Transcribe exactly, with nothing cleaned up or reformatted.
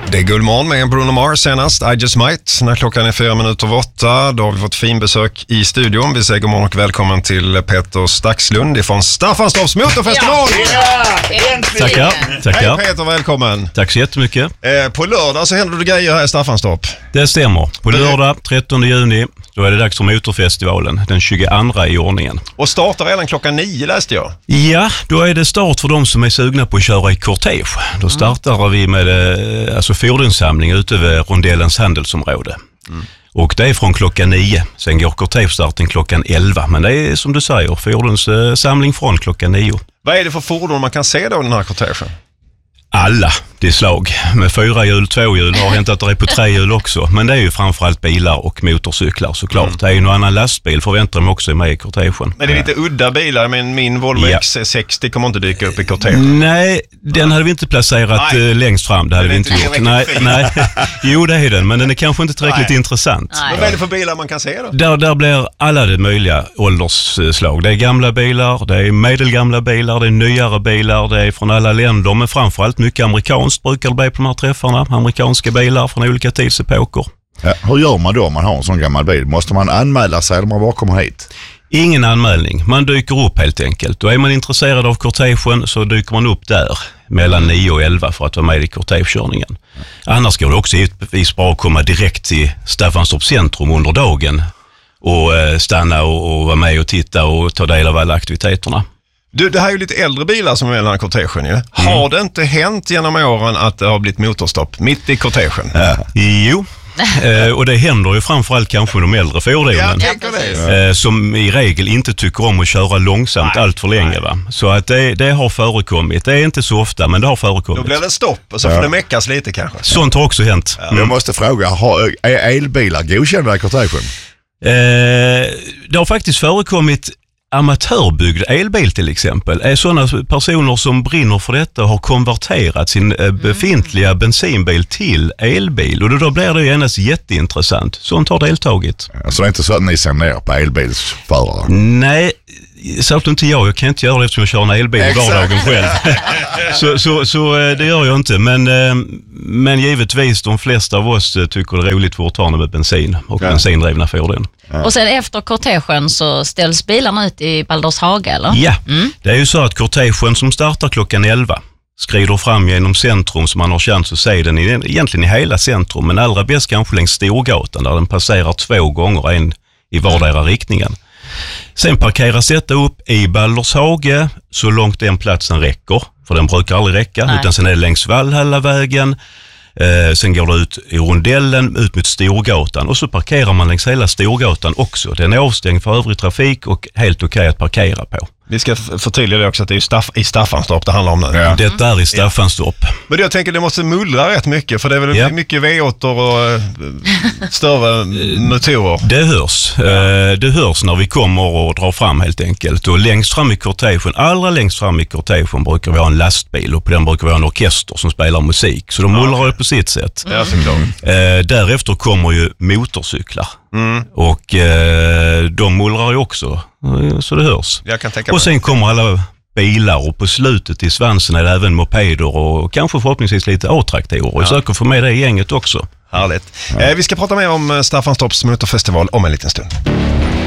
Det är Guldmorgon med Bruno Mars senast, I Just Might. När klockan är fyra minuter över åtta, då har vi fått fin besök i studion. Vi säger god morgon och välkommen till Peter Staxlund från Staffanstorps motorfestival. Ja, ja. Tackar, tackar. Hej Peter, välkommen. Tack så jättemycket. Eh, på lördag så händer det grejer här i Staffanstorp. Det stämmer. På lördag, trettonde juni, då är det dags för motorfestivalen, den tjugoandra i ordningen. Och startar redan klockan nio, läste jag. Ja, då är det start för de som är sugna på att köra i kortege. Då startar mm. vi med eh, alltså fordonssamling ute vid rondellens handelsområde. Mm. Och det är från klockan nio. Sen går kortegestarten klockan elva. Men det är som du säger, fordonssamling från klockan nio. Vad är det för fordon man kan se då den här kortegen? Alla det slag. Med fyra hjul, två hjul. Har hänt att det är på tre hjul också. Men det är ju framförallt bilar och motorcyklar såklart. Mm. Det är ju någon annan lastbil förväntar de också är med i kortegen. Men det är lite udda bilar. Men min Volvo ja. X C sextio kommer inte dyka upp i kortegen. Nej, den hade vi inte placerat nej. längst fram. Det hade vi inte gjort. Nej, nej. Jo, det är den. Men den är kanske inte tillräckligt nej. intressant. Nej. Vad är det för bilar man kan se då? Där, där blir alla de möjliga åldersslag. Det är gamla bilar, det är medelgamla bilar, det är nyare bilar, det är från alla länder. Men framförallt mycket amerikanskt brukar det bli på de här träffarna. Amerikanska bilar från olika tidsepoker. Ja, hur gör man då om man har en sån gammal bil? Måste man anmäla sig eller man bara kommer hit? Ingen anmälning. Man dyker upp helt enkelt. Och är man intresserad av kortegen så dyker man upp där mellan nio och elva för att vara med i kortegekörningen. Mm. Annars går det också givetvis bra att komma direkt till Staffanstorps centrum under dagen och stanna och, och vara med och titta och ta del av alla aktiviteterna. Du, det här är ju lite äldre bilar som är i den här kortegen ju. Mm. Har det inte hänt genom åren att det har blivit motorstopp mitt i kortegen? Ja. Jo, eh, och det händer ju framförallt kanske de äldre fordonen. Jag tänker det. Eh, som i regel inte tycker om att köra långsamt nej, allt för länge. Nej. Va? Så att det, det har förekommit. Det är inte så ofta, men det har förekommit. Då blir det stopp och så får ja. det mäckas lite kanske. Sånt har också hänt. Ja. Mm. Jag måste fråga, har, är elbilar godkända i kortegen? Eh, det har faktiskt förekommit amatörbyggd elbil till exempel är sådana personer som brinner för detta och har konverterat sin befintliga bensinbil till elbil och då blir det ju endast jätteintressant. Sånt har deltagit. Så det är inte så att ni ser ner på elbilsförare? Nej, särskilt inte jag. Jag kan inte göra det eftersom jag kör en elbil i vardagen själv. så, så, så det gör jag inte. Men, men givetvis de flesta av oss tycker det är roligt fortfarande med bensin och ja. bensindrivna fordon. Ja. Och sen efter kortegen så ställs bilarna ut i Baldershaga, eller? Ja, mm. det är ju så att kortegen som startar klockan elva skrider fram genom centrum så man har chans att se den i, egentligen i hela centrum. Men allra bäst kanske längs Storgatan där den passerar två gånger, en i vardera riktningen. Sen parkeras detta upp i Baldershaga så långt den platsen räcker. För den brukar aldrig räcka, nej. Utan sen är det längs Valhallavägen. Eh, sen går det ut i rondellen ut mot Storgatan och så parkerar man längs hela Storgatan också. Den är avstängd för övrig trafik och helt okej att parkera på. Vi ska förtydliga det också att det är Staff, i Staffanstorp det handlar om nu. Ja. Detta är i Staffanstorp. Ja. Men jag tänker det måste mullra rätt mycket för det är väl ja. mycket V åtta och äh, större motorer. Det hörs. Ja. Eh, det hörs när vi kommer och drar fram helt enkelt. Och längst fram i kortegen, allra längst fram i kortegen brukar vi ha en lastbil och på den brukar vi ha en orkester som spelar musik. Så de mullrar ja, okay. på sitt sätt. Ja, eh, därefter kommer ju motorcyklar. Mm. Och eh, de mullrar ju också. Så det hörs. Jag kan tänka och sen kommer alla bilar och på slutet i svansen är det även mopeder och kanske förhoppningsvis lite A-traktorer. Och jag söker få med det i gänget också. Härligt. Ja. Eh, vi ska prata mer om Staffanstorps motorfestival om en liten stund.